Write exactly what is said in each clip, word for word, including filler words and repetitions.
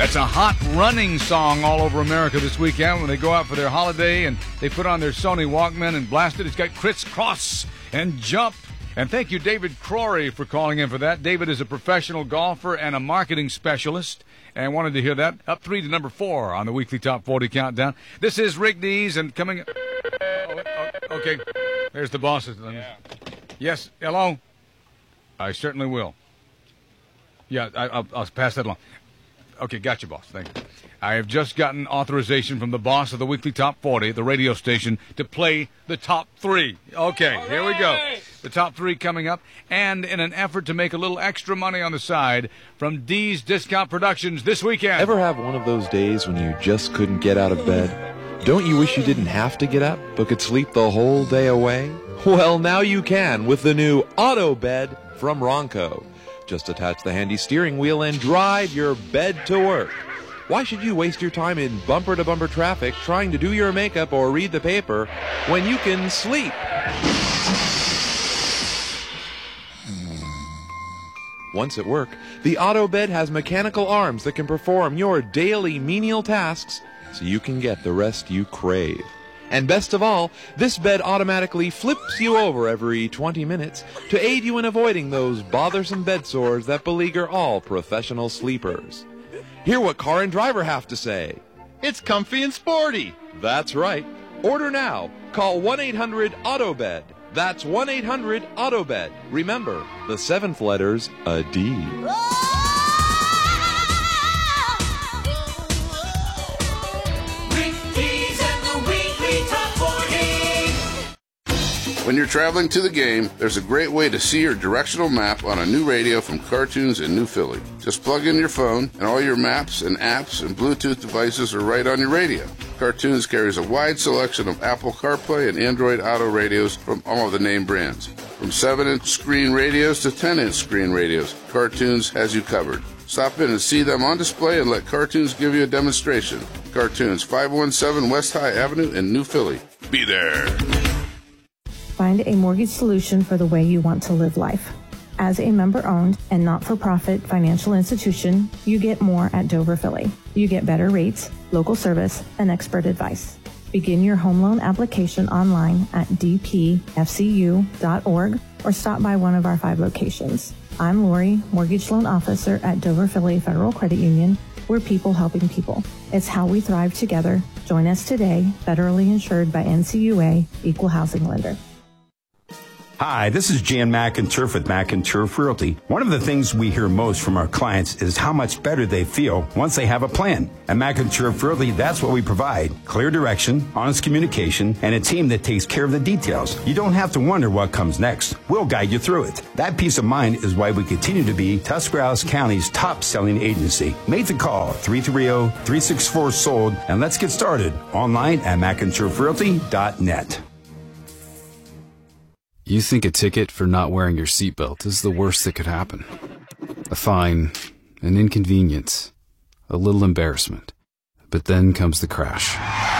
That's a hot running song all over America this weekend when they go out for their holiday and they put on their Sony Walkman and blast it. It's got Crisscross and Jump. And thank you, David Crory, for calling in for that. David is a professional golfer and a marketing specialist, and wanted to hear that. Up three to number four on the weekly Top forty Countdown. This is Rick Dees, and coming... Oh, oh, okay, there's the boss. Yeah. Yes, hello? I certainly will. Yeah, I, I'll, I'll pass that along. Okay, gotcha, boss. Thank you. I have just gotten authorization from the boss of the weekly Top forty, the radio station, to play the top three. Okay, All here right. we go. The top three coming up. And in an effort to make a little extra money on the side, from D's Discount Productions this weekend. Ever have one of those days when you just couldn't get out of bed? Don't you wish you didn't have to get up, but could sleep the whole day away? Well, now you can with the new Auto Bed from Ronco. Just attach the handy steering wheel and drive your bed to work. Why should you waste your time in bumper-to-bumper traffic trying to do your makeup or read the paper when you can sleep? Once at work, the Auto Bed has mechanical arms that can perform your daily menial tasks so you can get the rest you crave. And best of all, this bed automatically flips you over every twenty minutes to aid you in avoiding those bothersome bed sores that beleaguer all professional sleepers. Hear what Car and Driver have to say. It's comfy and sporty. That's right. Order now. Call one eight hundred auto bed. That's one eight hundred auto bed. Remember, the seventh letter's a D. When you're traveling to the game, there's a great way to see your directional map on a new radio from Cartoons in New Philly. Just plug in your phone, and all your maps and apps and Bluetooth devices are right on your radio. Cartoons carries a wide selection of Apple CarPlay and Android Auto radios from all of the name brands. From seven inch screen radios to ten inch screen radios, Cartoons has you covered. Stop in and see them on display and let Cartoons give you a demonstration. Cartoons, five one seven West High Avenue in New Philly. Be there. Find a mortgage solution for the way you want to live life. As a member-owned and not-for-profit financial institution, you get more at Dover Philly. You get better rates, local service, and expert advice. Begin your home loan application online at d p f c u dot org or stop by one of our five locations. I'm Lori, Mortgage Loan Officer at Dover Philly Federal Credit Union. We're people helping people. It's how we thrive together. Join us today, federally insured by N C U A, Equal Housing Lender. Hi, this is Jan McInturf with McInturf Realty. One of the things we hear most from our clients is how much better they feel once they have a plan. At McInturf Realty, that's what we provide. Clear direction, honest communication, and a team that takes care of the details. You don't have to wonder what comes next. We'll guide you through it. That peace of mind is why we continue to be Tuscarawas County's top-selling agency. Make the call, three three zero, three six four, sold, and let's get started online at McInturf Realty dot net. You think a ticket for not wearing your seatbelt is the worst that could happen. A fine, an inconvenience, a little embarrassment. But then comes the crash.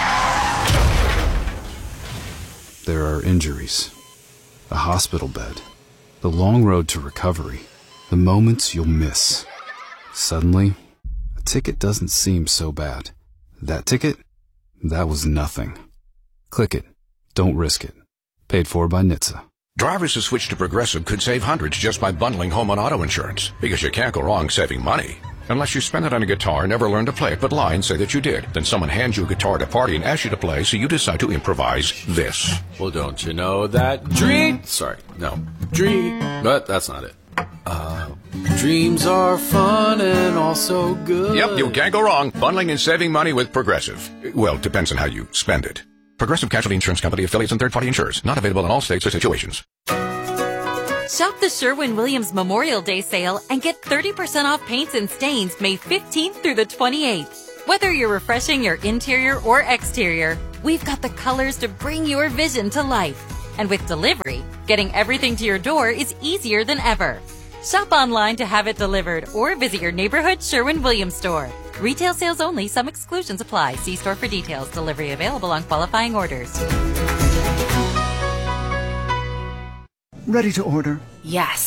There are injuries, a hospital bed, the long road to recovery, the moments you'll miss. Suddenly, a ticket doesn't seem so bad. That ticket? That was nothing. Click it. Don't risk it. Paid for by N H T S A. Drivers who switch to Progressive could save hundreds just by bundling home and auto insurance, because you can't go wrong saving money. Unless you spend it on a guitar and never learn to play it, but lie and say that you did. Then someone hands you a guitar at a party and asks you to play, so you decide to improvise this. Well, don't you know that dream... Sorry, no. Dream... But that's not it. Uh, dreams are fun and also good. Yep, you can't go wrong. Bundling and saving money with Progressive. Well, depends on how you spend it. Progressive Casualty Insurance Company, affiliates, and third-party insurers. Not available in all states or situations. Shop the Sherwin-Williams Memorial Day sale and get thirty percent off paints and stains May fifteenth through the twenty-eighth. Whether you're refreshing your interior or exterior, we've got the colors to bring your vision to life. And with delivery, getting everything to your door is easier than ever. Shop online to have it delivered or visit your neighborhood Sherwin-Williams store. Retail sales only. Some exclusions apply. See store for details. Delivery available on qualifying orders. Ready to order? Yes.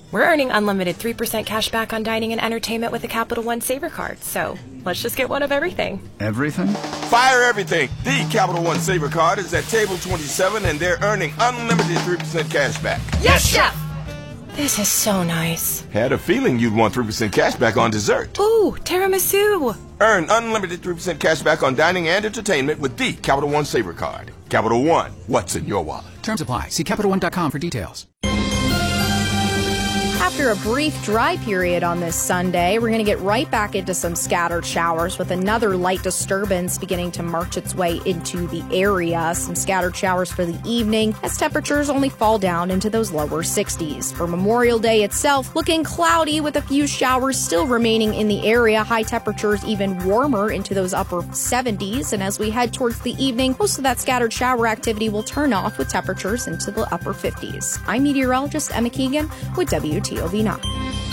We're earning unlimited three percent cash back on dining and entertainment with the Capital One Saver Card, so let's just get one of everything. Everything? Fire everything! The Capital One Saver Card is at table twenty-seven, and they're earning unlimited three percent cash back. Yes, Chef! This is so nice. Had a feeling you'd want three percent cash back on dessert. Ooh, tiramisu! Earn unlimited three percent cash back on dining and entertainment with the Capital One Saver Card. Capital One, what's in your wallet? Terms apply. See Capital One dot com for details. After a brief dry period on this Sunday, we're going to get right back into some scattered showers with another light disturbance beginning to march its way into the area. Some scattered showers for the evening as temperatures only fall down into those lower sixties. For Memorial Day itself, looking cloudy with a few showers still remaining in the area. High temperatures even warmer into those upper seventies. And as we head towards the evening, most of that scattered shower activity will turn off with temperatures into the upper fifties. I'm meteorologist Emma Keegan with W T O V nine.